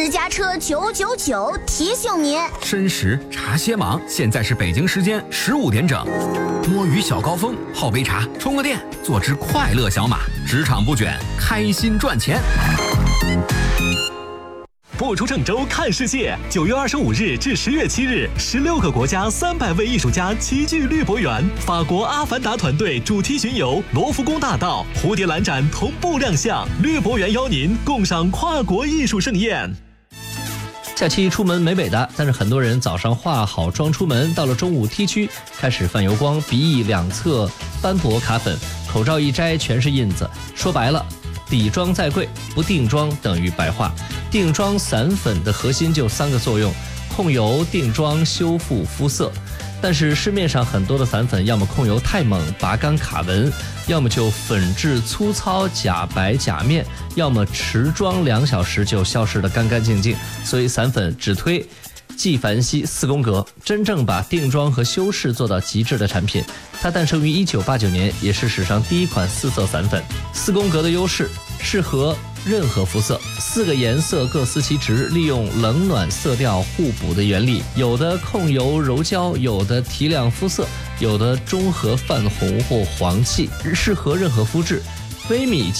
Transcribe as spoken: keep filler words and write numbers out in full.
私家车九九九提醒您： 申时茶歇忙，现在是北京时间十五点整。摸鱼小高峰，泡杯茶，充个电，做只快乐小马，职场不卷，开心赚钱。 不出郑州看世界，九月二十五日至十月七日，十六个国家三百位艺术家齐聚绿博园。法国阿凡达团队主题巡游，罗浮宫大道、蝴蝶兰展同步亮相。绿博园邀您共赏跨国艺术盛宴。 假期出门美美的，但是很多人早上化好妆出门，到了中午 T 区开始泛油光，鼻翼两侧斑驳卡粉，口罩一摘全是印子。说白了，底妆再贵，不定妆等于白化。定妆散粉的核心就三个作用：控油、定妆、修复肤色。但是市面上很多的散粉，要么控油太猛拔干卡纹，要么就粉质粗糙假白假面，要么持妆两小时就消失得干干净净。所以散粉只推纪梵希四宫格，真正把定妆和修饰做到极致的产品。它诞生于一九八九年，也是史上第一款四色散粉。四宫格的优势，适合任何肤色，四个颜色各司其职，利用冷暖色调互补的原理，有的控油柔焦，有的提亮肤色，有的中和泛红或黄气，适合任何肤质。微米